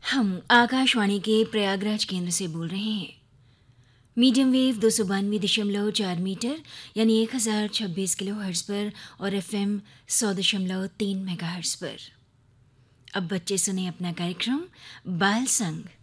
हम आकाशवाणी के प्रयागराज केंद्र से बोल रहे हैं। मीडियम वेव 292.4 मीटर यानी 1026 किलो हर्ट्ज पर और एफएम 100.3 मेगा हर्ट्ज पर। अब बच्चे सुने अपना कार्यक्रम बाल संग।